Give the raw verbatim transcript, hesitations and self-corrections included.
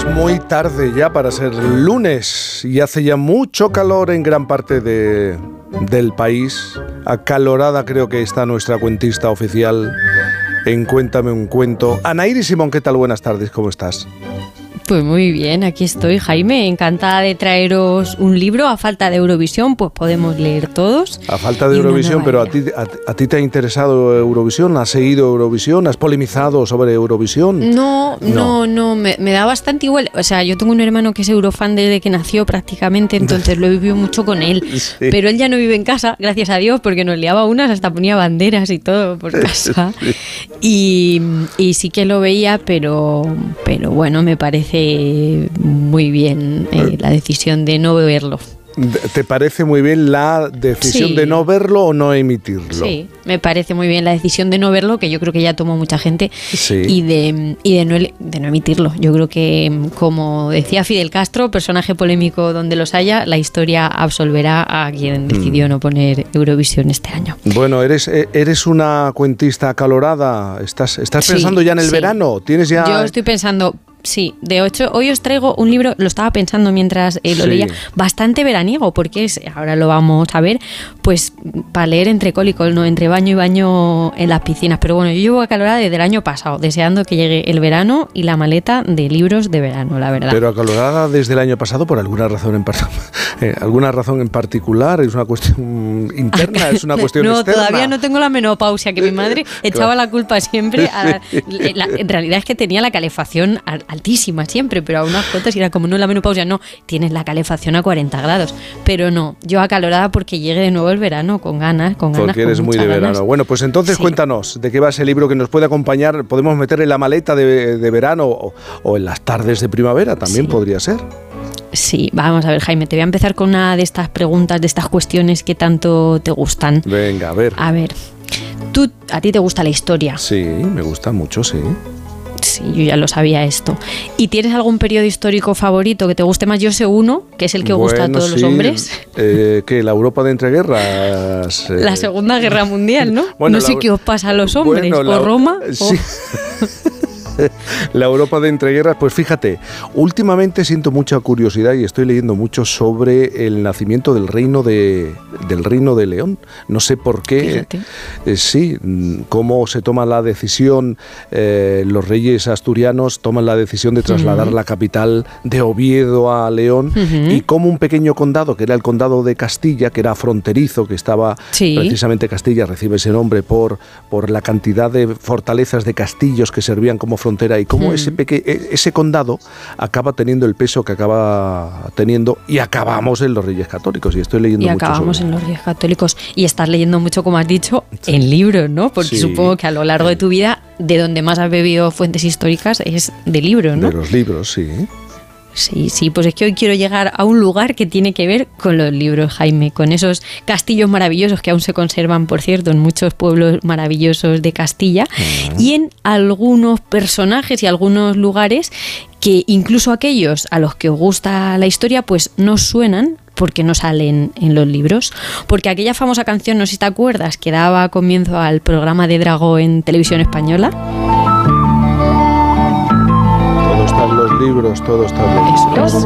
Muy tarde ya para ser lunes y hace ya mucho calor en gran parte de, del país. Acalorada creo que está nuestra cuentista oficial en Cuéntame un cuento. Anaíri Simón, ¿qué tal? Buenas tardes, ¿cómo estás? Pues muy bien, aquí estoy, Jaime, encantada de traeros un libro. A falta de Eurovisión, pues podemos leer todos. A falta de Eurovisión, pero a ti, a, a ti te ha interesado Eurovisión, ¿has seguido Eurovisión? ¿Has polemizado sobre Eurovisión? No, no, no, no me, me da bastante igual. O sea, yo tengo un hermano que es eurofan desde que nació prácticamente, entonces lo he vivido mucho con él. Sí. Pero él ya no vive en casa, gracias a Dios, porque nos liaba unas, hasta ponía banderas y todo por casa. Sí. Y, y sí que lo veía, pero, pero bueno, me parece muy bien eh, la decisión de no verlo. ¿Te parece muy bien la decisión sí. de no verlo o no emitirlo? Sí, me parece muy bien la decisión de no verlo, que yo creo que ya tomó mucha gente, sí. y, de, y de, no, de no emitirlo. Yo creo que, como decía Fidel Castro, personaje polémico donde los haya, la historia absolverá a quien decidió mm. no poner Eurovisión este año. Bueno, eres, eres una cuentista acalorada. ¿Estás, estás sí, pensando ya en el sí. verano? ¿Tienes ya...? Yo estoy pensando... Sí, de hecho, hoy os traigo un libro, lo estaba pensando mientras eh, lo sí. leía, bastante veraniego, porque es, ahora lo vamos a ver, pues para leer entre cólicos, ¿no? Entre baño y baño en las piscinas. Pero bueno, yo llevo acalorada desde el año pasado, deseando que llegue el verano y la maleta de libros de verano, la verdad. Pero acalorada desde el año pasado por alguna razón en, par- eh, alguna razón en particular, es una cuestión interna, es una cuestión no, externa. No, todavía no tengo la menopausia, que mi madre echaba la culpa siempre. A, la, en realidad es que tenía la calefacción al altísima siempre, pero a unas cotas y era como, no, la menopausia, no, tienes la calefacción a cuarenta grados, pero no, yo acalorada porque llegue de nuevo el verano, con ganas, con ganas. Porque eres con muy de ganas. verano. Bueno, pues entonces sí. cuéntanos, ¿de qué va ese libro que nos puede acompañar? ¿Podemos meter en la maleta de, de verano o, o en las tardes de primavera? También sí. podría ser. Sí, vamos a ver, Jaime, te voy a empezar con una de estas preguntas, de estas cuestiones que tanto te gustan. Venga, a ver. A ver, ¿tú, a ti te gusta la historia? Sí, me gusta mucho, sí. Sí, yo ya lo sabía esto. ¿Y tienes algún periodo histórico favorito que te guste más? Yo sé uno, que es el que bueno, gusta a todos sí. los hombres. Eh, ¿Qué? ¿La Europa de entreguerras? Eh... La Segunda Guerra Mundial, ¿no? Bueno, no sé la... qué os pasa a los hombres. Bueno, la... ¿O Roma? Sí. O... La Europa de entreguerras, pues fíjate, últimamente siento mucha curiosidad y estoy leyendo mucho sobre el nacimiento del reino de del reino de León. No sé por qué, eh, sí, cómo se toma la decisión, eh, los reyes asturianos toman la decisión de trasladar uh-huh. la capital de Oviedo a León uh-huh. y cómo un pequeño condado, que era el condado de Castilla, que era fronterizo, que estaba, sí. precisamente Castilla recibe ese nombre por, por la cantidad de fortalezas de castillos que servían como frontera y cómo hmm. ese, peque- ese condado acaba teniendo el peso que acaba teniendo y acabamos en los Reyes Católicos y estoy leyendo y mucho acabamos sobre... en los Reyes Católicos y estás leyendo mucho, como has dicho, sí. en libros, ¿no? Porque sí. supongo que a lo largo de tu vida de donde más has bebido fuentes históricas es de libros, ¿no? De los libros, sí. Sí, sí, pues es que hoy quiero llegar a un lugar que tiene que ver con los libros, Jaime, con esos castillos maravillosos que aún se conservan, por cierto, en muchos pueblos maravillosos de Castilla uh-huh. y en algunos personajes y algunos lugares que incluso aquellos a los que os gusta la historia pues no suenan porque no salen en los libros. Porque aquella famosa canción, no sé si te acuerdas, que daba comienzo al programa de Drago en Televisión Española. Libros, todo está bien. Eso es.